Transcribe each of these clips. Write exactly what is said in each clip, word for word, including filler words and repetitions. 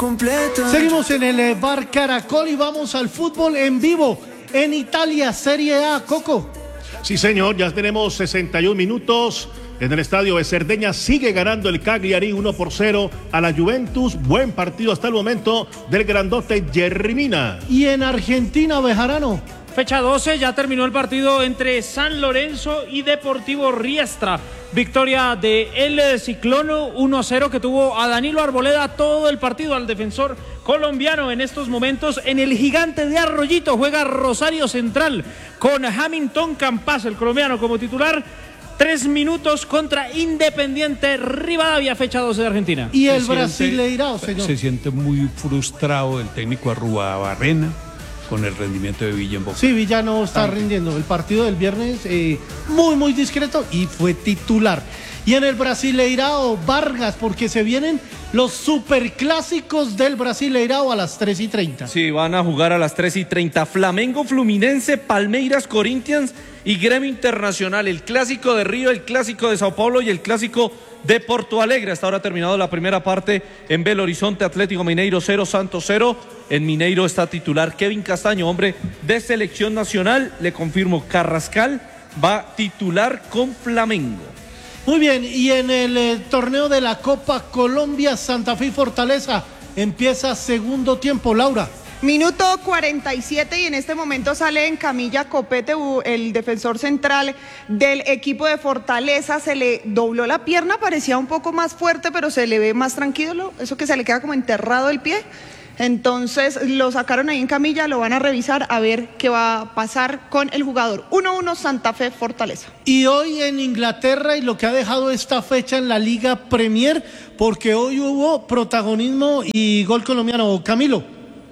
completa. Seguimos en el Bar Caracol y vamos al fútbol en vivo en Italia, Serie A. Coco. Sí, señor, ya tenemos sesenta y un minutos. En el estadio de Cerdeña sigue ganando el Cagliari uno por cero a la Juventus. Buen partido hasta el momento del grandote Jerry Mina. Y en Argentina, Bejarano. Fecha doce, ya terminó el partido entre San Lorenzo y Deportivo Riestra. Victoria de el Ciclono uno a cero que tuvo a Danilo Arboleda todo el partido, al defensor colombiano. En estos momentos en el Gigante de Arroyito juega Rosario Central con Hamilton Campas, el colombiano, como titular. Tres minutos contra Independiente Rivadavia, fecha doce de Argentina. Y el Brasileirao, señor. Se siente muy frustrado el técnico Arruabarrena con el rendimiento de Villa en Boca. Sí, Villa no está rindiendo. El partido del viernes eh, muy, muy discreto y fue titular. Y en el Brasileirao, Vargas, porque se vienen los superclásicos del Brasileirao a las tres y treinta. Sí, van a jugar a las tres y treinta. Flamengo, Fluminense, Palmeiras, Corinthians y Gremio Internacional. El clásico de Río, el clásico de Sao Paulo y el clásico de Porto Alegre. Hasta ahora ha terminado la primera parte en Belo Horizonte. Atlético Mineiro cero, Santos cero. En Mineiro está titular Kevin Castaño, hombre de selección nacional. Le confirmo, Carrascal va titular con Flamengo. Muy bien, y en el eh, torneo de la Copa Colombia, Santa Fe y Fortaleza, empieza segundo tiempo, Laura. Minuto cuarenta y siete y en este momento sale en camilla Copete, el defensor central del equipo de Fortaleza. Se le dobló la pierna, parecía un poco más fuerte, pero se le ve más tranquilo, eso que se le queda como enterrado el pie. Entonces lo sacaron ahí en camilla, lo van a revisar a ver qué va a pasar con el jugador. uno uno Santa Fe Fortaleza. Y hoy en Inglaterra, y lo que ha dejado esta fecha en la Liga Premier, porque hoy hubo protagonismo y gol colombiano. Camilo.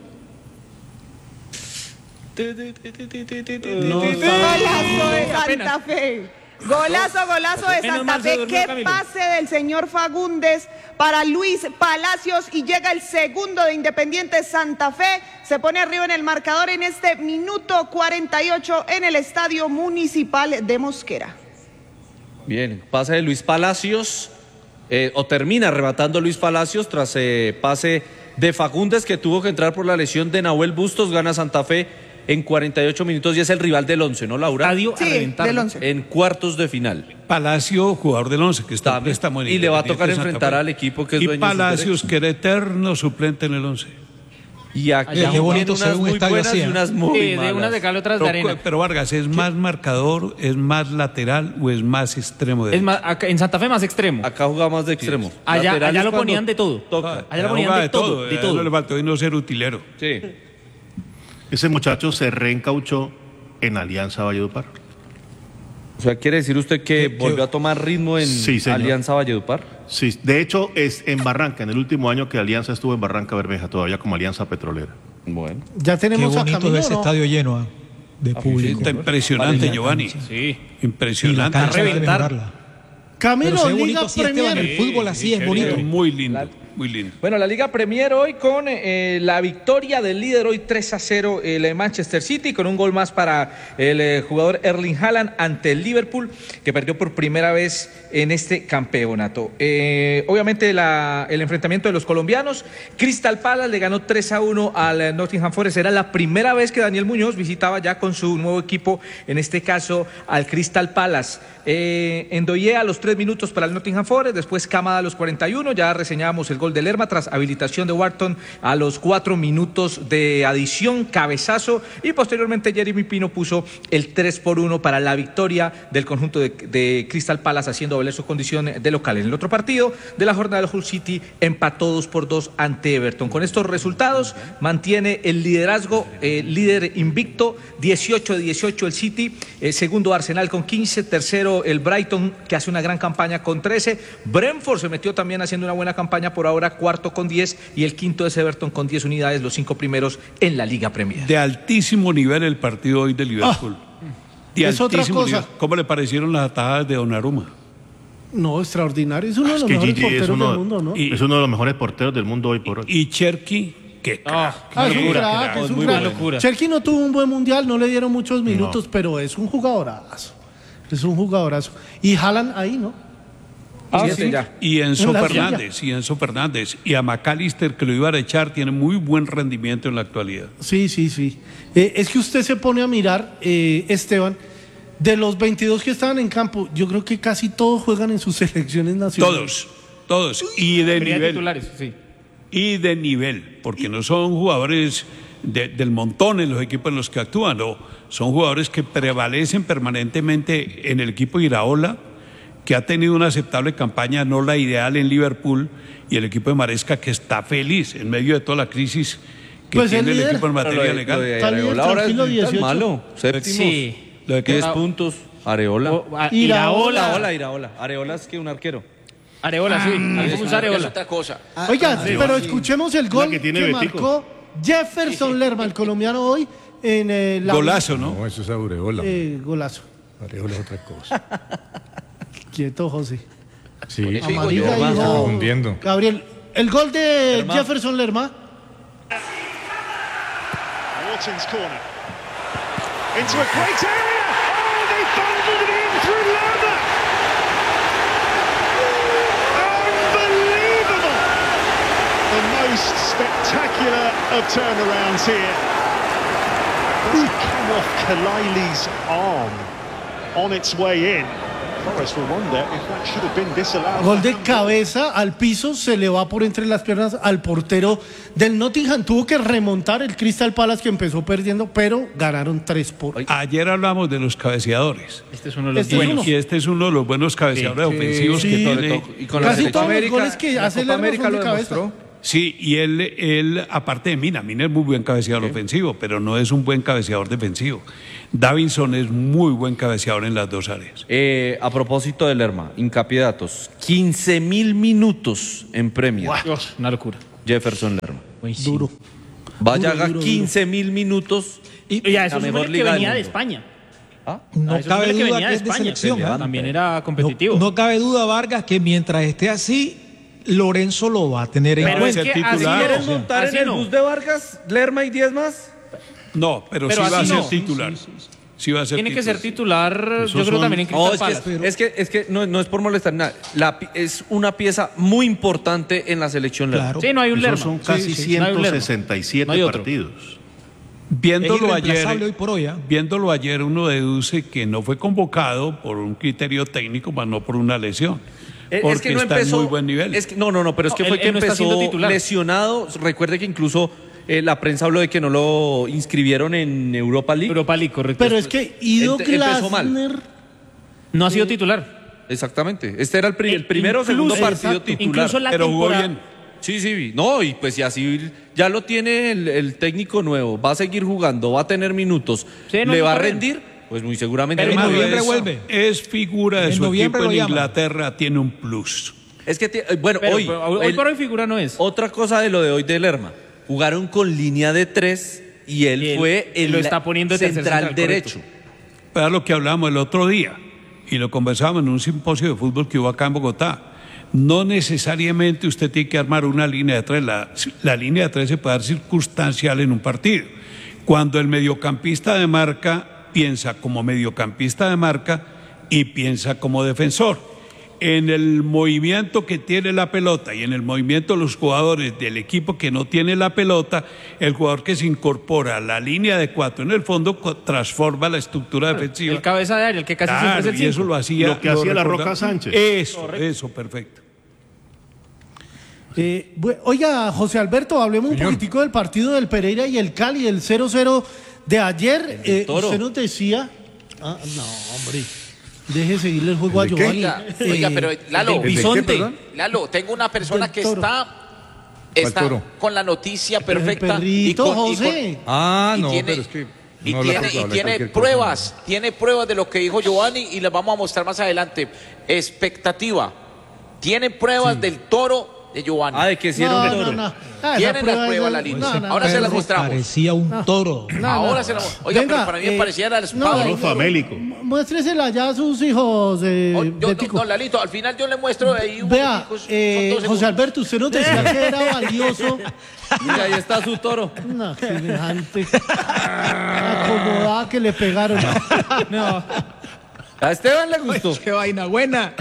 No, golazo de Santa Fe. Golazo, golazo de Santa Fe. Qué pase del señor Fagundes para Luis Palacios y llega el segundo de Independiente Santa Fe. Se pone arriba en el marcador en este minuto cuarenta y ocho en el Estadio Municipal de Mosquera. Bien, pase de Luis Palacios, eh, o termina arrebatando Luis Palacios tras eh, pase de Fagundes, que tuvo que entrar por la lesión de Nahuel Bustos. Gana Santa Fe en cuarenta y ocho minutos y es el rival del once, ¿no, Laura? Estadio sí, a reventar. del once. En cuartos de final. Palacio, jugador del once, que está en préstamo en Y le va a tocar Independiente enfrentar Santa Fe. al equipo que es y dueño Palacios, de que era eterno suplente en el once. Y aquí Allá, qué bonito unas muy buenas así, y unas muy Sí, malas. de una de cal, otras de Pero, arena. pero Vargas, ¿es más marcador, es más lateral o es más extremo derecho? Es más, acá, en Santa Fe más extremo. Acá jugaba más de extremo. Allá, Lateral allá es lo cuando ponían de todo. toca. Allá lo ponían de todo, de a él todo. No le faltó y no ser utilero. Sí. Ese muchacho se reencauchó en Alianza Valledupar. O sea, ¿quiere decir usted que volvió a tomar ritmo en Sí, señor. Alianza Valledupar? Sí, de hecho es en Barranca, en el último año que Alianza estuvo en Barranca Bermeja, todavía como Alianza Petrolera. Bueno. Ya Qué tenemos a bonito Camilo, ver ese ¿no? estadio lleno ah, de público. Está impresionante, Vale, Giovanni. sí. Sí. Impresionante. Y la cancha hay que reventar. mejorarla. Camilo, Pero se ve Liga bonito así, Esteban, Premier. el fútbol así es bonito. Muy lindo, muy lindo. Bueno, la Liga Premier hoy con eh, la victoria del líder hoy tres a cero el eh, Manchester City, con un gol más para el eh, jugador Erling Haaland ante el Liverpool, que perdió por primera vez en este campeonato. Eh, obviamente la, el enfrentamiento de los colombianos, Crystal Palace le ganó tres a uno al eh, Nottingham Forest. Era la primera vez que Daniel Muñoz visitaba ya con su nuevo equipo, en este caso al Crystal Palace. Eh, Endoye a los tres minutos para el Nottingham Forest, después Kamada a los cuarenta y uno, ya reseñábamos el gol de Lerma tras habilitación de Wharton a los cuatro minutos de adición, cabezazo, y posteriormente Jeremy Pino puso el tres por uno para la victoria del conjunto de, de Crystal Palace, haciendo valer su condición de local. En el otro partido de la jornada, el Hull City empató dos por dos ante Everton. Con estos resultados mantiene el liderazgo, eh, líder invicto, dieciocho de dieciocho el City, eh, segundo Arsenal con quince, tercero el Brighton, que hace una gran campaña con trece, Brentford se metió también haciendo una buena campaña por ahora, cuarto con diez, y el quinto es Everton con diez unidades, los cinco primeros en la Liga Premier. De altísimo nivel el partido hoy de Liverpool. Ah, de es otra altísimo cosa. nivel. ¿Cómo le parecieron las atajadas de Donnarumma? No, extraordinario. Es uno de Es los que mejores Gigi es porteros uno, del mundo, ¿no? Y- es uno de los mejores porteros del mundo hoy por hoy. Y Cherky, qué Ah, Ah, es un locura, crack, es un muy crack. buena locura. Cherky no tuvo un buen mundial, no le dieron muchos minutos, pero es un jugadorazo. Es un jugadorazo. Y Haaland ahí, ¿no? Ah, Sí, sí, sí. ya. Y Enzo En la Fernández, y Enzo Fernández. Y a McAllister, que lo iban a echar, tiene muy buen rendimiento en la actualidad. Sí, sí, sí. Eh, es que usted se pone a mirar, eh, Esteban, de los veintidós que estaban en campo, yo creo que casi todos juegan en sus selecciones nacionales. Todos, todos. Y de Mayoría nivel. titulares, sí. Y de nivel, porque no son jugadores de- del montón en los equipos en los que actúan, no. Son jugadores que prevalecen permanentemente en el equipo Iraola, que ha tenido una aceptable campaña, no la ideal en Liverpool, y el equipo de Maresca, que está feliz en medio de toda la crisis que Pues el tiene el líder. equipo en Pero materia lo de- legal. lo de Está líder, Areola ahora tranquilo, es tan dieciocho. malo. Séptimos. Sí. Lo de que diez Ah, puntos. Areola. O- a- Iraola. Areola, Iraola. Areola es que un arquero. Areola, sí. Ah, Alfonso Areola. otra cosa. Oiga, pero escuchemos el gol La que que, tiene Betico. marcó Jefferson Lerma, el colombiano hoy, en eh, la... Golazo, ¿no? No, eso es Aureola. Eh, golazo. Aureola es otra cosa. Quieto, José. Sí, Amarilla, está hijo. confundiendo. Gabriel, el gol de Lerma. Jefferson Lerma. Watson's corner. Into a great area. Oh, they bundled it in through Lerma. Unbelievable. The most spectacular of turnarounds here. Does it come off Kalai's arm on its way in? Forrest will wonder if that should have been disallowed. Gol de cabeza al piso, se le va por entre las piernas al portero del Nottingham. Tuvo que remontar el Crystal Palace, que empezó perdiendo, pero ganaron tres por... Ayer hablamos de los cabeceadores. Este es uno de los Este es buenos. uno. Y este es uno de los buenos cabeceadores ofensivos sí. que Sí. tiene. Y con la Casi selección todos los América, goles que la hace Copa Lerma América son lo de cabeza. demostró. Sí, y él, él, aparte de Mina, Mina es muy buen cabeceador ofensivo, pero no es un buen cabeceador defensivo. Davinson es muy buen cabeceador en las dos áreas. Eh, a propósito de Lerma, hincapié de datos. quince mil minutos en Premier. Dios, una locura. Jefferson Lerma. Duro. Vaya, Duro, haga duro, quince mil minutos. Y a eso La mejor súmele que liga del venía de mundo. España. ¿Ah? No A eso cabe súmele que duda venía que de es de España. selección. También era competitivo. No, no cabe duda, Vargas, que mientras esté así, Lorenzo lo va a tener en Pero es cuenta. que así titular. no, ¿Quieres montar así en el no. bus de Vargas, Lerma y diez más? No, pero, Pero sí va a así ser no. titular. Sí va a ser Tiene que titular. ser titular, yo creo son- también en No, Crystal es que, Palace. es que, es que no, no es por molestar nada. La pi- es una pieza muy importante en la selección Lerma. Claro. Sí, no hay un Lerma. Esos son casi Sí, sí, no hay un Lerma. ciento sesenta y siete No hay otro. partidos. Es Viéndolo irreemplazable hoy ayer, por hoy, ¿ah? viéndolo ayer, uno deduce que no fue convocado por un criterio técnico, más no por una lesión. Eh, Porque es que no está empezó. en muy buen nivel. Es que, no, no, no, pero es No, que fue él- que él no está empezó siendo titular. lesionado. Recuerde que incluso eh, la prensa habló de que no lo inscribieron en Europa League. Europa League, correcto. Pero es que Ido Ent- empezó mal. Glasner... no ha sido titular. Exactamente. Este era el, pri- el Eh, primero o segundo incluso- partido exacto. titular. Incluso la pero jugó temporada- bien. Sí, sí, no, y pues y así ya lo tiene el, el técnico nuevo, va a seguir jugando, va a tener minutos, Sí, no, le no va a está bien. rendir, pues muy seguramente. Pero en no. Hermano, noviembre es, vuelve. es figura de En su noviembre equipo en lo llaman. Inglaterra, tiene un plus. Es que, ti- eh, bueno, Pero, hoy, pero hoy el- por hoy figura no es. otra cosa de lo de hoy de Lerma, jugaron con línea de tres y él, Y él- fue él el lo está poniendo de tercer central central, derecho. Era lo que hablábamos el otro día y lo conversábamos en un simposio de fútbol que hubo acá en Bogotá. No necesariamente usted tiene que armar una línea de tres. La, la línea de tres se puede dar circunstancial en un partido. Cuando el mediocampista de marca piensa como mediocampista de marca y piensa como defensor. En el movimiento que tiene la pelota y en el movimiento de los jugadores del equipo que no tiene la pelota, el jugador que se incorpora a la línea de cuatro en el fondo co- transforma la estructura defensiva. El cabeza de área, el que casi Claro, siempre es el y eso cinco. lo hacía Lo que hacía la recorda- Roca Sánchez. Eso, eso, perfecto. Eh, bu- oiga, José Alberto, hablemos un poquitico del partido del Pereira y el Cali, el cero cero de ayer. Eh, Toro. usted nos decía... Ah, no, hombre. Deje seguirle el juego a ¿El de qué? Giovanni. Oiga, Eh, oiga, pero Lalo, del ¿El de qué, bisonte. perdón? Lalo, tengo una persona Del que toro. está, está toro? con la noticia El perfecta. perrito, y con, y José. con- Ah, y no, tiene, pero es que y no habla tiene, por- y habla tiene cualquier cosa. pruebas, tiene pruebas de lo que dijo Giovanni y las vamos a mostrar más adelante. Expectativa. Tiene pruebas del toro de Giovanni. Ah, de que sí era No, un no, toro. no. Ah, esa Tienen las prueba pruebas, es- Lalito. no, no, Ahora no, se las no. mostramos. Parecía un toro. No, Ahora no. se las Oiga, Venga, pero para mí me eh, parecía la no, espada. Toro famélico. Muéstresela ya a sus hijos, eh, Oh, yo, no, Betico. no, Lalito, al final yo le muestro ahí un Vea, momentico, son eh, dos José segundos. Alberto, usted nos decía que era valioso. Mira, ahí está su toro. No, semejante. Acomodada que le pegaron. No. A Esteban le gustó. Qué vaina buena.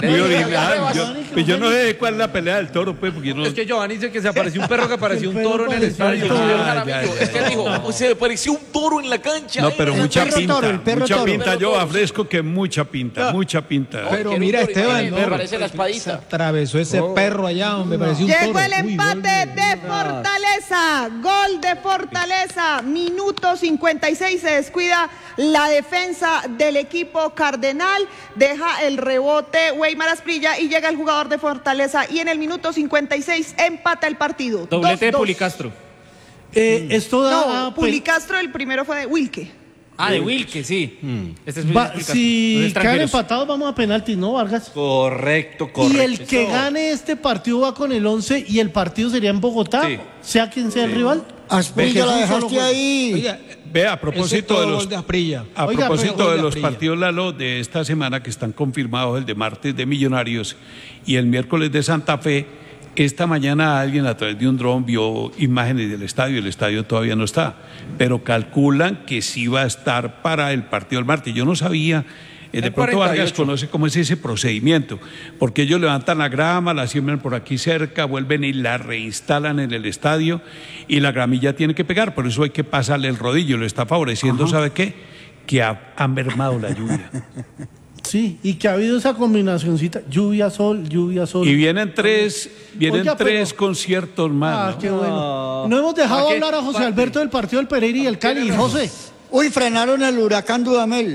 Muy original. Yo, pues yo no sé cuál es la pelea del toro, pues, porque yo no... Es que Giovanni dice que se apareció un perro que parecía un toro en el estadio. Ah, ya, ya, Es que dijo, se pareció un toro en la cancha. No, pero eh. mucha perro pinta, toro, el perro mucha toro. pinta. Perro Yo toro. afresco que mucha pinta, mucha pinta. Pero Que mira, un toro, Esteban, eh, me perro. parece la espadita. Atravesó ese perro allá, hombre, parecía un toro. Llegó el Uy, empate gol de Fortaleza, gol de Fortaleza, minuto cincuenta y seis, se descuida la defensa del equipo cardenal, deja el rebote Weimar Asprilla y llega el jugador de Fortaleza y en el minuto cincuenta y seis empata el partido. Doblete de dos dos. Pulicastro. Eh, esto da... No, Pulicastro el primero fue de Wilke. Ah, de Wilke, sí. Este es Va- Pulicastro. Los si quedan extranjeros. empatados, vamos a penaltis, ¿no, Vargas? Correcto, correcto. Y el que gane este partido va con el once y el partido sería en Bogotá, Sí. sea quien sea el rival. Asprilla la Porque es un solo dejaste juego. ahí. Oiga, Ve, a ese propósito todo de los... gol de Asprilla. A Oiga, propósito pero- de de los Asprilla. partidos Lalo de esta semana que están confirmados, el de martes de Millonarios y el miércoles de Santa Fe, esta mañana alguien a través de un dron vio imágenes del estadio, el estadio todavía no está, pero calculan que sí va a estar para el partido del martes. Yo no sabía, eh, de En pronto Vargas cuarenta y ocho. conoce cómo es ese procedimiento, porque ellos levantan la grama, la siembran por aquí cerca, vuelven y la reinstalan en el estadio y la gramilla tiene que pegar, por eso hay que pasarle el rodillo, lo está favoreciendo, ¿sabe qué? Que ha, ha mermado la lluvia. Sí, y que ha habido esa combinacioncita, lluvia, sol, lluvia, sol. Y vienen tres, vienen Oiga, pero- tres conciertos más. Ah, ¿no? qué bueno. No hemos dejado ¿Para qué? hablar a José ¿Para Alberto del partido del Pereira y el Cali. José. Uy, frenaron el huracán Dudamel.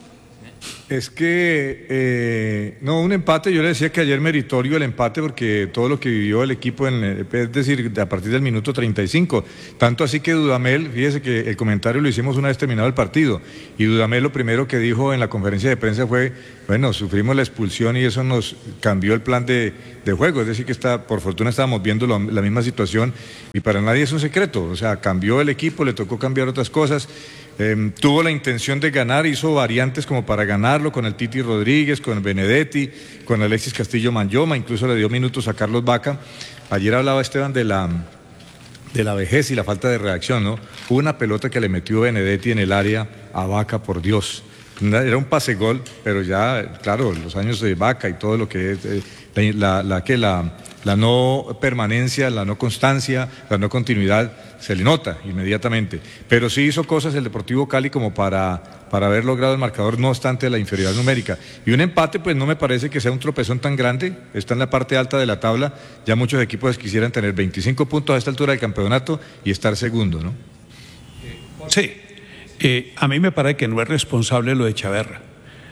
Es que, eh, no, un empate, yo le decía que ayer meritorio el empate porque todo lo que vivió el equipo, en, eh, es decir, a partir del minuto treinta y cinco, tanto así que Dudamel, fíjese que el comentario lo hicimos una vez terminado el partido, y Dudamel lo primero que dijo en la conferencia de prensa fue, bueno, sufrimos la expulsión y eso nos cambió el plan de, de juego, es decir, que está, por fortuna estábamos viendo lo- la misma situación y para nadie es un secreto, o sea, cambió el equipo, le tocó cambiar otras cosas. Eh, tuvo la intención de ganar, hizo variantes como para ganarlo con el Titi Rodríguez, con el Benedetti, con Alexis Castillo Manyoma, incluso le dio minutos a Carlos Vaca. Ayer hablaba Esteban de la, de la vejez y la falta de reacción, ¿no? Hubo una pelota que le metió Benedetti en el área a Vaca, por Dios. Una- Era un pase gol, pero ya, claro, los años de Vaca y todo lo que es, eh, la, la, la que la, la no permanencia, la no constancia, la no continuidad, se le nota inmediatamente. Pero sí hizo cosas el Deportivo Cali como para, para haber logrado el marcador, no obstante la inferioridad numérica. Y un empate, pues no me parece que sea un tropezón tan grande, está en la parte alta de la tabla, ya muchos equipos quisieran tener veinticinco puntos a esta altura del campeonato y estar segundo, ¿no? Sí, eh, a mí me parece que no es responsable lo de Chaverra,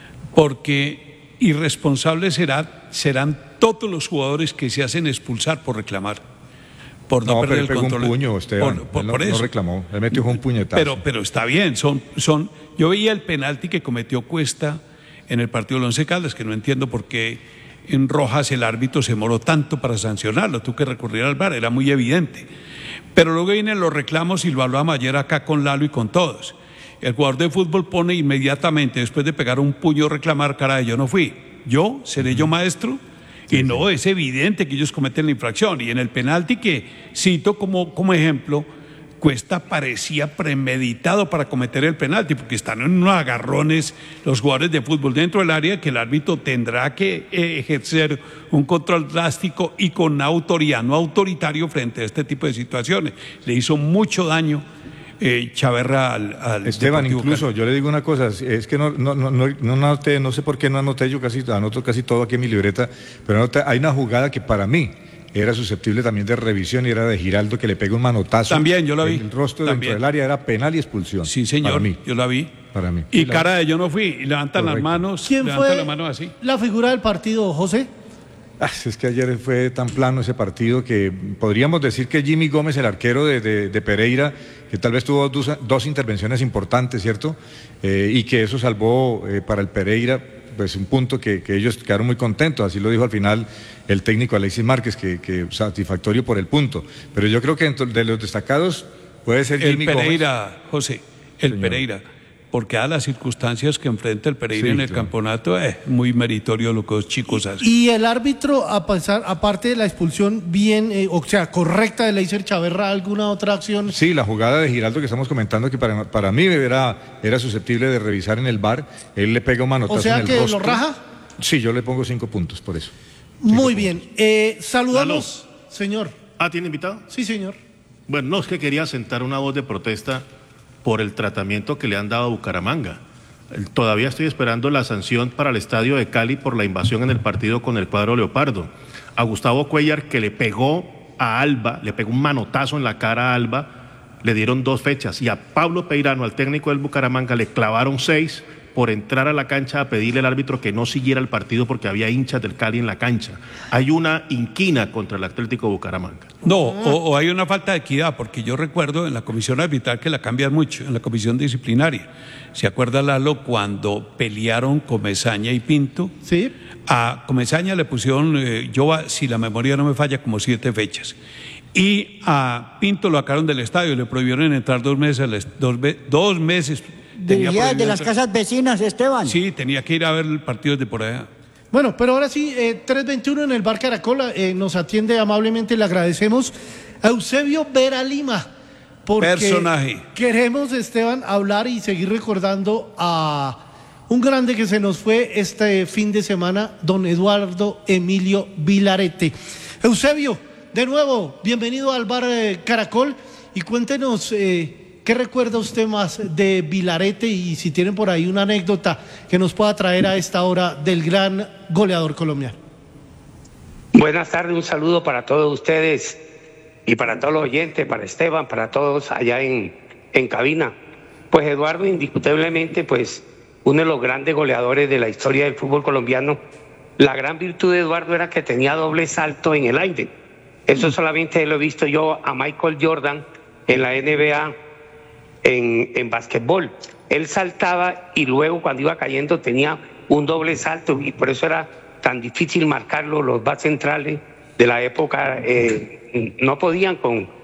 porque irresponsables será, serán todos los jugadores que se hacen expulsar por reclamar, por no, No, perder pero él el pegó control. un puño, Esteban. Por, por- Él no, por no eso. reclamó, él metió un puñetazo. Pero, pero está bien, son, son, yo veía el penalti que cometió Cuesta en el partido del Once Caldas, que no entiendo por qué en Rojas el árbitro se demoró tanto para sancionarlo, tuvo que recurrir al V A R, era muy evidente. Pero luego vienen los reclamos y lo hablamos ayer acá con Lalo y con todos. El jugador de fútbol pone inmediatamente, después de pegar un puño, reclamar, caray, yo no fui. Yo, seré yo maestro. Y no, es evidente que ellos cometen la infracción. Y en el penalti que cito como, como ejemplo, Cuesta parecía premeditado para cometer el penalti, porque están en unos agarrones los jugadores de fútbol dentro del área que el árbitro tendrá que eh, ejercer un control drástico y con autoridad, no autoritario frente a este tipo de situaciones. Le hizo mucho daño eh, Chaverra al, al Esteban, Deportivo incluso, Cali. yo le digo una cosa, es que no, no, no, no, no, anoté, no sé por qué no anoté, yo casi anoto casi todo aquí en mi libreta, pero anoté, hay una jugada que para mí era susceptible también de revisión y era de Giraldo que le pega un manotazo. También, yo la vi. El rostro También. dentro del área era penal y expulsión. Sí, señor, Para mí. yo la vi. Para mí. Y Sí, la- cara de yo no fui, y levantan las Correcto. manos, ¿Quién levantan fue las manos así. la figura del partido, José? Ah, es que ayer fue tan plano ese partido que podríamos decir que Jimmy Gómez, el arquero de, de- de Pereira, que tal vez tuvo dos, dos intervenciones importantes, ¿cierto? Eh, y que eso salvó eh, para el Pereira pues un punto que, que ellos quedaron muy contentos, así lo dijo al final el técnico Alexis Márquez, que, que satisfactorio por el punto. Pero yo creo que dentro de los destacados puede ser El Jimmy Gómez. Pereira, José, el Señor. Pereira, porque a las circunstancias que enfrenta el Pereira Sí, en el claro. campeonato, es muy meritorio lo que los chicos hacen. Y el árbitro, a pesar, aparte de la expulsión bien, eh, o sea, correcta de Leiser Chaverra, ¿alguna otra acción? Sí, la jugada de Giraldo que estamos comentando, que para, para mí era, era susceptible de revisar en el V A R, él le pega un manotazo O sea en el que rostro. lo raja. Sí, yo le pongo cinco puntos por eso. Muy bien. Eh, saludamos, señor. Ah, ¿tiene invitado? Sí, señor. Bueno, no, es que quería sentar una voz de protesta por el tratamiento que le han dado a Bucaramanga. Todavía estoy esperando la sanción para el estadio de Cali por la invasión en el partido con el cuadro Leopardo. A Gustavo Cuellar, que le pegó a Alba, le pegó un manotazo en la cara a Alba, le dieron dos fechas. Y a Pablo Peirano, al técnico del Bucaramanga, le clavaron seis por entrar a la cancha a pedirle al árbitro que no siguiera el partido porque había hinchas del Cali en la cancha. Hay una inquina contra el Atlético Bucaramanga. No, o, o hay una falta de equidad, porque yo recuerdo en la comisión arbitral que la cambian mucho, en la comisión disciplinaria. ¿Se acuerda, Lalo, cuando pelearon Comesaña y Pinto? Sí. A Comesaña le pusieron, eh, yo si la memoria no me falla, como siete fechas. Y a Pinto lo sacaron del estadio, le prohibieron entrar dos meses, dos, dos meses. Dirigía de las casas vecinas, Esteban. Sí, tenía que ir a ver el partido de por allá. Bueno, pero ahora sí, eh, tres veintiuno en el Bar Caracol, eh, nos atiende amablemente, le agradecemos a Eusebio Vera Lima, porque personaje. Queremos, Esteban, hablar y seguir recordando a un grande que se nos fue este fin de semana, don Eduardo Emilio Vilarete. Eusebio, de nuevo, bienvenido al Bar eh, Caracol y cuéntenos... Eh, ¿Qué recuerda usted más de Vilarete y si tienen por ahí una anécdota que nos pueda traer a esta hora del gran goleador colombiano? Buenas tardes, un saludo para todos ustedes y para todos los oyentes, para Esteban, para todos allá en, en cabina. Pues Eduardo, indiscutiblemente, pues uno de los grandes goleadores de la historia del fútbol colombiano. La gran virtud de Eduardo era que tenía doble salto en el aire. Eso solamente lo he visto yo a Michael Jordan en la N B A. En, en básquetbol, él saltaba y luego cuando iba cayendo tenía un doble salto y por eso era tan difícil marcarlo. Los backs centrales de la época eh, no podían con,